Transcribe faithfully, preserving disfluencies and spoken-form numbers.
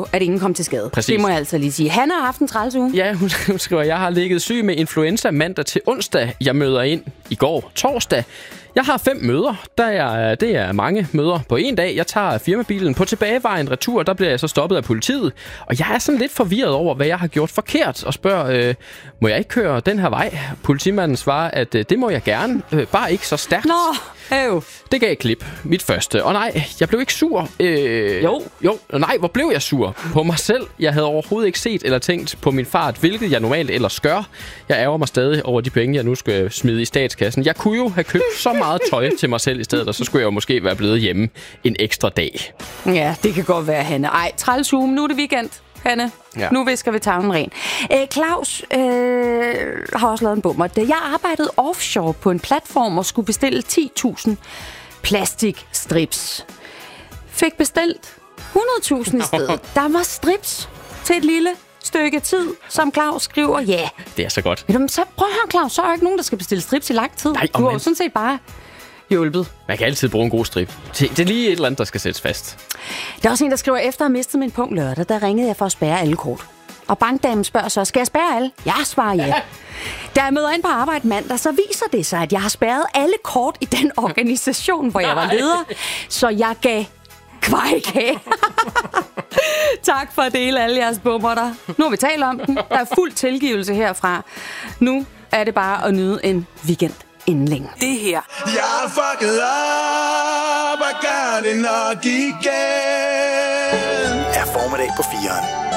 jo, at ingen kom til skade. Præcis. Det må jeg altså lige sige. Han har haft en træls uge. Ja, hun, hun skriver, jeg har ligget syg med influenza mandag til onsdag. Jeg møder ind i går torsdag. Jeg har fem møder. Der er, det er mange møder på en dag. Jeg tager firmabilen på tilbagevejen retur. Der bliver jeg så stoppet af politiet. Og jeg er sådan lidt forvirret over, hvad jeg har gjort forkert. Og spørger, øh, må jeg ikke køre den her vej? Politimanden svarer, at øh, det må jeg gerne. Øh, bare ikke så stærkt. Nå, øv. Det gav et klip. Mit første. Og nej, jeg blev ikke sur. Øh, Jo. Jo, nej, hvor blev jeg sur? På mig selv. Jeg havde overhovedet ikke set eller tænkt på min fart, hvilket jeg normalt ellers gør. Jeg ærger mig stadig over de penge, jeg nu skal smide i statskassen. Jeg kunne jo have købt så meget tøj til mig selv i stedet, og så skulle jeg jo måske være blevet hjemme en ekstra dag. Ja, det kan godt være, Hanne. Ej, træls uge. Nu er det weekend, Hanne. Ja. Nu visker vi tavlen ren. Æ, Claus øh, har også lavet en bummer. Da jeg arbejdede offshore på en platform og skulle bestille ti tusind plastikstrips, fik bestilt hundrede tusind i stedet. Der var strips til et lille stykke tid, som Claus skriver. Ja, yeah. Det er så godt. Men så prøv at høre, Claus, så er jo ikke nogen, der skal bestille strips i lang tid. Nej, du har jo men- sådan set bare hjulpet. Man kan altid bruge en god strip. Det er lige et eller andet, der skal sættes fast. Der er også en, der skriver, efter at have mistet min punkt lørdag, der ringede jeg for at spærre alle kort. Og bankdamen spørger så, skal jeg spærre alle? Jeg svarer ja. Da jeg møder ind på arbejde mandag, så viser det sig, at jeg har spærret alle kort i den organisation, hvor jeg var leder. Så jeg gav kvæk af. Tak for at dele alle jeres bummer der. Nu har vi talt om den. Der er fuld tilgivelse herfra. Nu er det bare at nyde en weekend inden længe. Det her Jeg fucked up, og gør det nok igen. Er formiddag på fireren.